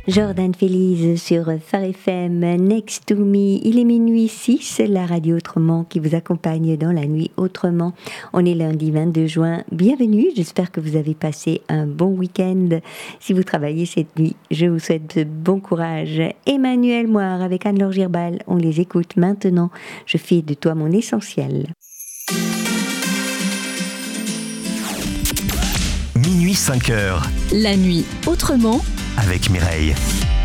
Jordan Feliz sur Phare FM, Next to Me. Il est minuit 6, la radio Autrement qui vous accompagne dans la nuit autrement. On est lundi 22 juin. Bienvenue, j'espère que vous avez passé un bon week-end. Si vous travaillez cette nuit, je vous souhaite bon courage. Emmanuel Moire avec Anne-Laure Girbal, on les écoute maintenant. Je fais de toi mon essentiel. Minuit 5 heures. La nuit autrement. Avec Mireille.